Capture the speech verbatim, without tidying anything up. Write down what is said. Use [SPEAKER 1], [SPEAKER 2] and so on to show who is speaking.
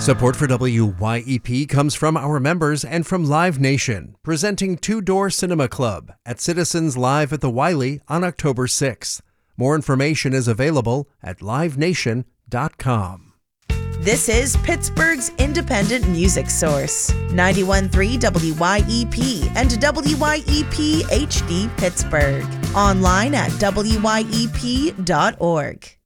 [SPEAKER 1] Support for W Y E P comes from our members and from Live Nation, presenting Two Door Cinema Club at Citizens Live at the Wiley on October sixth. More information is available at live nation dot com.
[SPEAKER 2] This is Pittsburgh's independent music source, ninety-one point three W Y E P and W Y E P H D Pittsburgh. Online at W Y E P dot org.